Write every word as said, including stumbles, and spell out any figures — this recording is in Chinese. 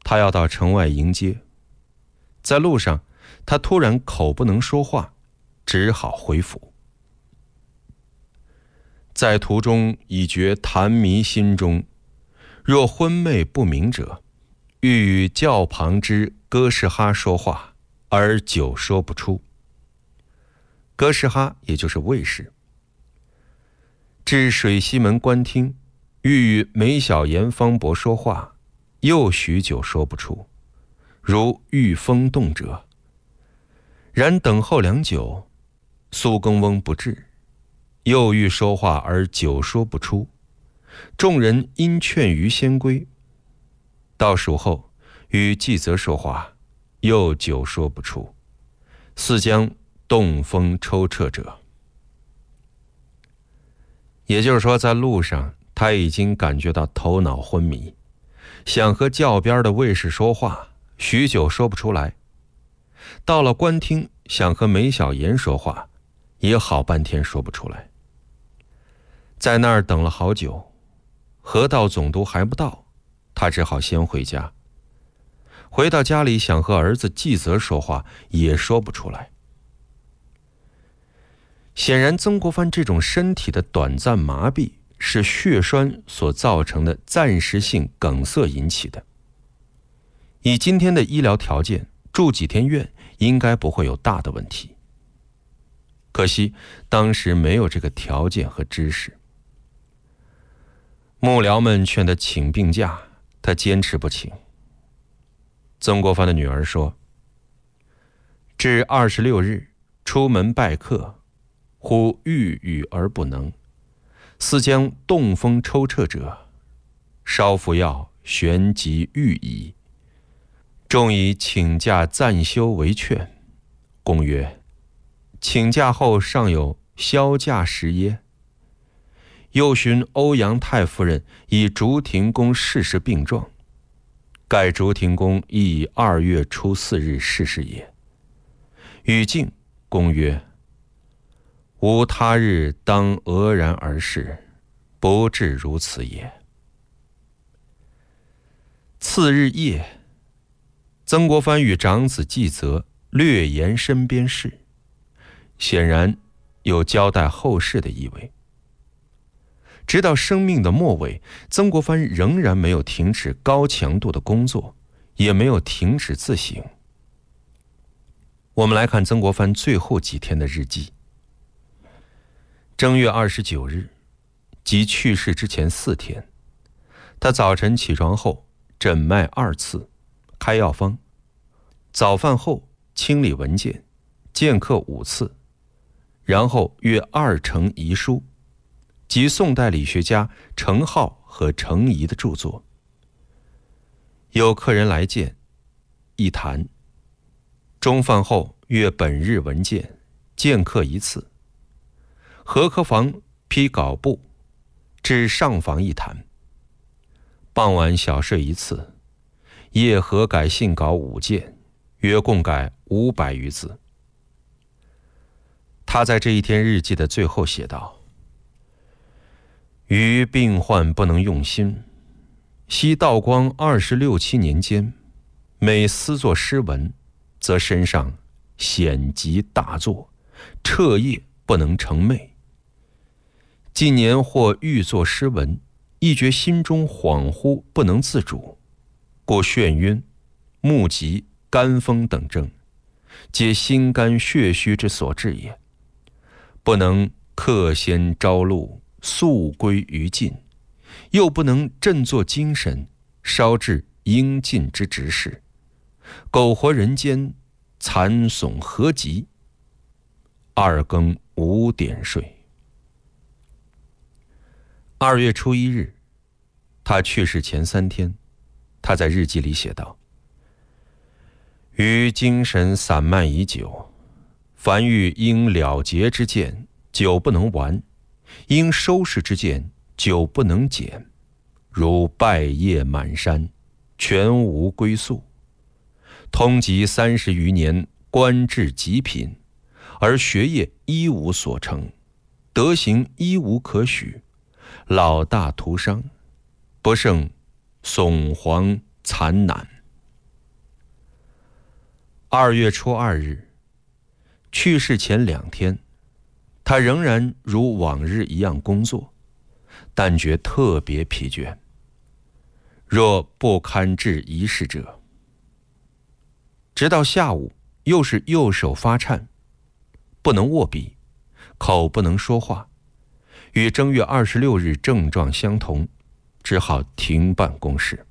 他要到城外迎接。在路上，他突然口不能说话，只好回府。在途中已觉痰迷心中，若昏昧不明者，欲与教旁之哥士哈说话，而久说不出。哥士哈也就是卫士。至水西门官厅，欲与梅小言方伯说话，又许久说不出，如遇风动者。然等候良久，苏公翁不至，又欲说话而久说不出，众人因劝于先归。到蜀后，与季泽说话，又久说不出，似将动风抽彻者。也就是说，在路上他已经感觉到头脑昏迷，想和教边的卫士说话，许久说不出来。到了官厅，想和梅小言说话，也好半天说不出来。在那儿等了好久，河道总督还不到，他只好先回家。回到家里，想和儿子季泽说话，也说不出来。显然，曾国藩这种身体的短暂麻痹是血栓所造成的暂时性梗塞引起的。以今天的医疗条件，住几天院应该不会有大的问题。可惜当时没有这个条件和知识。幕僚们劝他请病假，他坚持不请。曾国藩的女儿说：至二十六日出门拜客，忽欲语而不能，似将动风抽彻者，稍服药，旋即愈矣。众以请假暂休为劝。公曰：请假后尚有销假时耶？又寻欧阳太夫人以竹亭公逝世病状，盖竹亭公亦以二月初四日逝世也。语敬，公曰：无他日当愕然而逝，不至如此也。次日夜，曾国藩与长子季泽略言身边事，显然有交代后事的意味。直到生命的末尾，曾国藩仍然没有停止高强度的工作，也没有停止自省。我们来看曾国藩最后几天的日记。正月二十九日，即去世之前四天，他早晨起床后诊脉二次，开药方；早饭后清理文件，见客五次，然后阅二程遗书，即宋代理学家程颢和程颐的著作。有客人来见，一谈。中饭后阅本日文件，见客一次。合客房批稿簿，至上房一谈。傍晚小睡一次，夜合改信稿五件，约共改五百余字。他在这一天日记的最后写道：于病患不能用心，昔道光二十六七年间，每思作诗文，则身上险疾大作，彻夜不能成寐。近年或欲作诗文，亦觉心中恍惚不能自主，故眩晕、目疾、肝风等症，皆心肝血虚之所致也。不能克先朝露，速归于尽，又不能振作精神，稍至应尽之职事，苟活人间，残损何及？二更五点睡。二月初一日，他去世前三天，他在日记里写道：于精神散漫已久，凡欲应了结之见，久不能完；应收拾之见，久不能减。如败叶满山，全无归宿。通籍三十余年，官至极品，而学业一无所成，德行一无可许，老大徒伤，不胜悚惶残赧。 二月初二日，去世前两天，他仍然如往日一样工作，但觉特别疲倦。若不堪治一事者，直到下午又是右手发颤，不能握笔，口不能说话，与正月二十六日症状相同，只好停办公事。